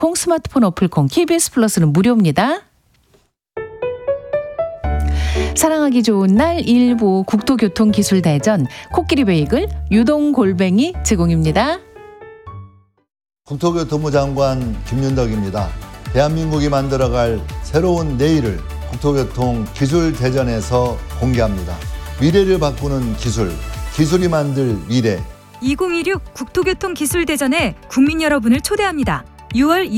콩 스마트폰 어플 콩 KBS 플러스는 무료입니다. 사랑하기 좋은 날 1부 국토교통기술대전 코끼리 베이글 유동골뱅이 제공입니다. 국토교통부 장관 김윤덕입니다. 대한민국이 만들어갈 새로운 내일을 국토교통기술대전에서 공개합니다. 미래를 바꾸는 기술, 기술이 만들 미래. 2026 국토교통기술대전에 국민 여러분을 초대합니다. 6월